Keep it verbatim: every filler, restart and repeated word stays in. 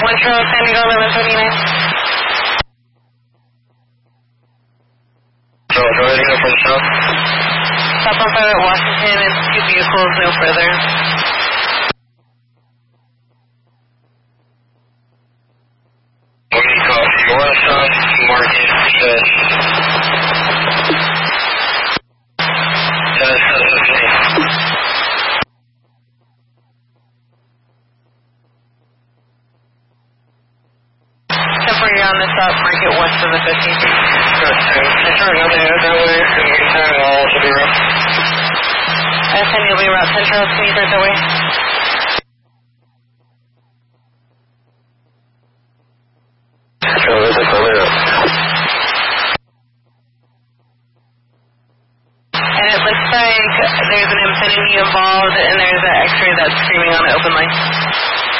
one Charles, San Diego, eleven twenty-nine. So, go ahead and go for the south. Southbound five at Washington and two vehicles, no further. Okay, copy. North south, market says. That's fifteen. Temporary on the stop, market west of the fifteen. Okay, sorry, nothing is that way. In the meantime, I'll also be around. S N, you'll be around ten Charles, can you start that way?